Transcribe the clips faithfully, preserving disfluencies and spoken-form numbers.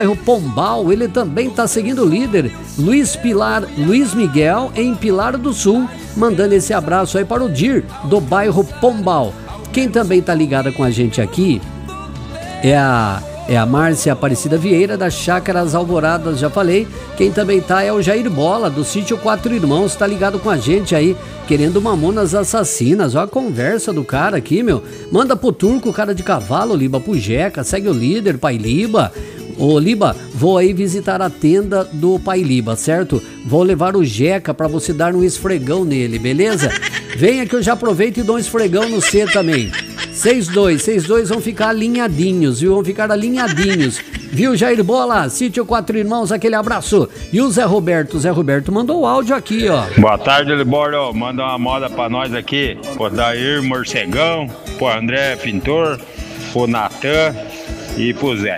bairro Pombal, ele também está seguindo o líder, Luiz Pilar, Luiz Miguel, em Pilar do Sul, mandando esse abraço aí para o Dir, do bairro Pombal. Quem também está ligada com a gente aqui é a, é a Márcia Aparecida Vieira, da Chácaras Alvoradas, já falei. Quem também tá é o Jair Bola, do sítio Quatro Irmãos, tá ligado com a gente aí, querendo Mamonas Assassinas. Olha a conversa do cara aqui, meu. Manda pro Turco, cara de cavalo, Liba, pro Jeca, segue o líder, Pai Liba. Ô Liba, vou aí visitar a tenda do Pai Liba, certo? Vou levar o Jeca pra você dar um esfregão nele, beleza? Venha que eu já aproveito e dou um esfregão no C também. seis dois, seis dois vão ficar alinhadinhos, viu? Vão ficar alinhadinhos. Viu, Jair Bola? Sítio Quatro Irmãos, aquele abraço. E o Zé Roberto? O Zé Roberto mandou o áudio aqui, ó. Boa tarde, Libordo. Manda uma moda pra nós aqui. Pô, Dair Morcegão, pô, André Pintor, pô, Natan e pro Zé.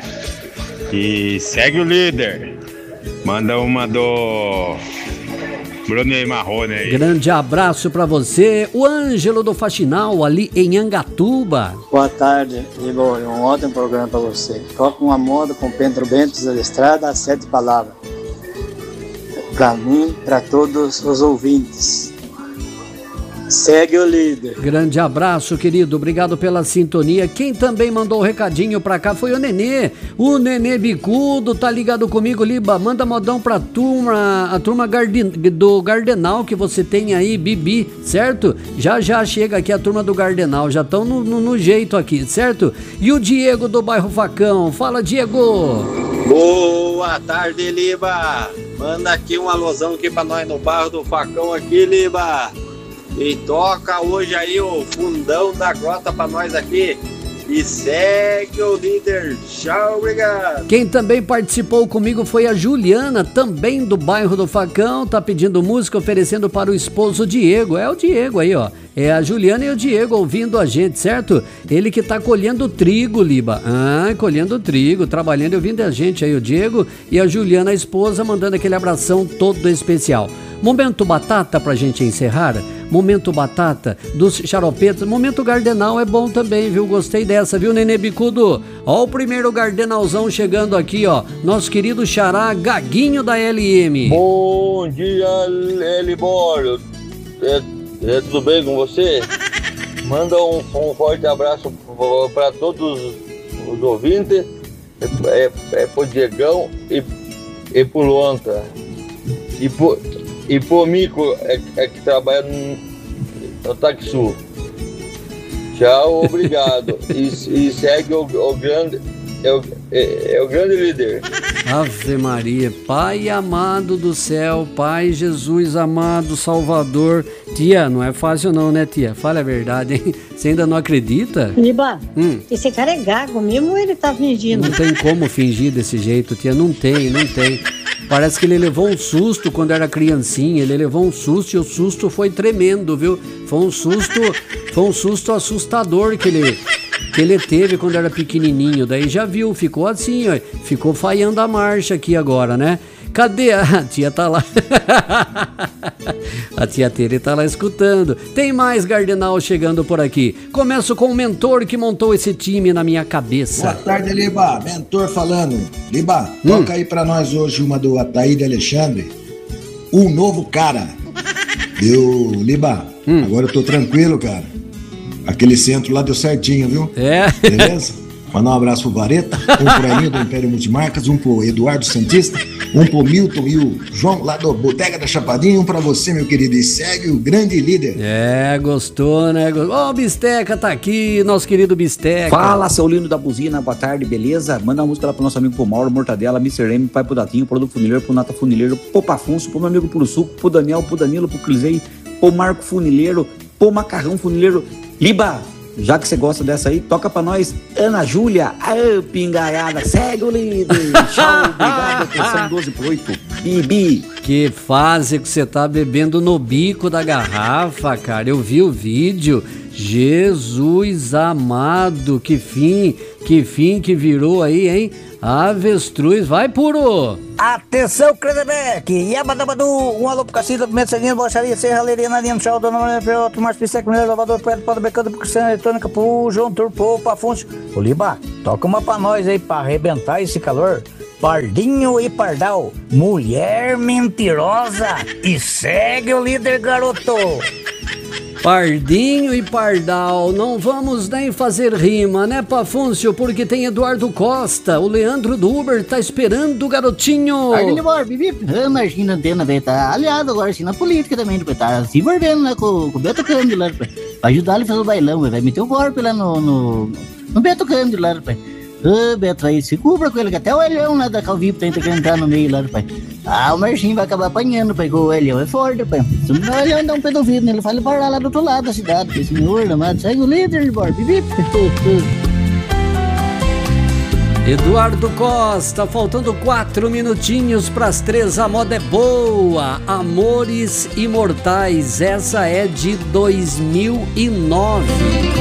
E segue o líder. Manda uma do Bruno e Marrone aí. Grande abraço pra você. O Ângelo do Faxinal, ali em Angatuba. Boa tarde, Igor. Um ótimo programa pra você. Toca uma moda com Pedro Bento da Estrada, as sete palavras. Pra mim, pra todos os ouvintes. Segue o líder. Grande abraço, querido. Obrigado pela sintonia. Quem também mandou o recadinho pra cá foi o Nenê. O Nenê Bicudo tá ligado comigo, Liba. Manda modão pra turma, a turma Garden, do Gardenal que você tem aí, Bibi, certo? Já já chega aqui a turma do Gardenal. Já estão no, no, no jeito aqui, certo? E o Diego do bairro Facão. Fala, Diego. Boa tarde, Liba. Manda aqui um alusão aqui pra nós no bairro do Facão aqui, Liba. E toca hoje aí o fundão da grota pra nós aqui. E segue o líder. Tchau, obrigado. Quem também participou comigo foi a Juliana, também do bairro do Facão. Tá pedindo música, oferecendo para o esposo Diego. É o Diego aí, ó. É a Juliana e o Diego ouvindo a gente, certo? Ele que tá colhendo trigo, Liba. Ah, colhendo trigo, trabalhando e ouvindo a gente aí, o Diego. E a Juliana, a esposa, mandando aquele abração todo especial. Momento Batata pra gente encerrar. Momento Batata dos Xaropetas. Momento Gardenal é bom também, viu? Gostei dessa, viu, Nenê Bicudo? Ó o primeiro Gardenalzão chegando aqui, ó. Nosso querido xará Gaguinho da L M. Bom dia, Libordo. É, é, tudo bem com você? Manda um, um forte abraço para todos os ouvintes. É, é, é pro Diegão e, e pro Lonta. E pro... E por Mico, é, é que trabalha no, no Taxu. Tchau, obrigado. e, e segue o, o grande, é o, é, é o grande líder. Ave Maria, Pai amado do céu, Pai Jesus amado, Salvador. Tia, não é fácil não, né, tia? Fala a verdade, hein? Você ainda não acredita? Liba, hum. esse cara é gago mesmo ou ele tá fingindo? Não tem como fingir desse jeito, tia. Não tem, não tem. Parece que ele levou um susto quando era criancinha, ele levou um susto e o susto foi tremendo, viu? Foi um susto, foi um susto assustador que ele, que ele teve quando era pequenininho. Daí já viu, ficou assim, ó, ficou falhando a marcha aqui agora, né? Cadê? A tia tá lá. A tia Tere tá lá escutando. Tem mais Gardenal chegando por aqui. Começo com o mentor que montou esse time na minha cabeça. Boa tarde, Liba. Mentor falando. Liba, hum. toca aí pra nós hoje uma do Ataíde Alexandre. Um novo cara. Viu, Liba? Hum. Agora eu tô tranquilo, cara. Aquele centro lá deu certinho, viu? É. Beleza? Mandar um abraço pro Vareta, um pro Elinho do Império Multimarcas, um pro Eduardo Santista, um pro Milton e o João lá do Bodega da Chapadinha, um pra você, meu querido, e segue o grande líder. É, gostou, né? Ó, o Bisteca tá aqui, nosso querido Bisteca. Fala, seu lindo da buzina, boa tarde, beleza? Manda uma música lá pro nosso amigo pro Mauro, Mortadela, mister M, pai pro Datinho, pro Produto Funileiro, pro Nata Funileiro, pro Pafunço, pro meu amigo pro Suco, pro Daniel, pro Danilo, pro Clisei, pro Marco Funileiro, pro Macarrão Funileiro. Liba! Já que você gosta dessa aí, toca pra nós, Ana Júlia, aê, pingaiada, segue o líder, tchau, obrigado, atenção doze por oito, Bibi. Que fase que você tá bebendo no bico da garrafa, cara, eu vi o vídeo, Jesus amado, que fim, que fim que virou aí, hein? Avestruz, vai puro! Atenção, Kredebeck! Yabadabadu, um alô pro Cacilda, Pimenta Sanguíneo, Bocharia, Serra, Leiria, Narinha, Chau, Dona Maria, Pelotro, Márcio Pisseco, Mineiro, Lavador, Pedro, Paulo Becando, pro Cristiano Eletrônica, pro João Turpo, pro Afonso. Ô, Liba, toca uma pra nós aí, pra arrebentar esse calor. Pardinho e Pardal, mulher mentirosa e segue o líder, garoto. Pardinho e Pardal, não vamos nem fazer rima, né, Pafúncio? Porque tem Eduardo Costa, o Leandro do Uber tá esperando o garotinho. Aí ele bora, bibi, a Marginha Antena, velho, tá aliado agora, assim, na política também, velho, tá se envolvendo, né, com, com o Beto Cândido lá, pra ajudar ele a fazer o bailão, velho, vai meter o golpe lá no, no, no Beto Cândido lá, pai. Ô, Beto, aí se cubra com ele, que até o Elhão lá da Calvipo tenta entrar no meio lá, pai. Ah, o Marcinho vai acabar apanhando, pai, com o Elhão é forte, pai. Se não o Elhão dá um pedovito nele, fala para lá do outro lado da cidade, pai, senhor, amado, segue o líder, bora, bibi. Eduardo Costa, faltando quatro minutinhos para as três, a moda é boa. Amores Imortais, essa é de dois mil e nove.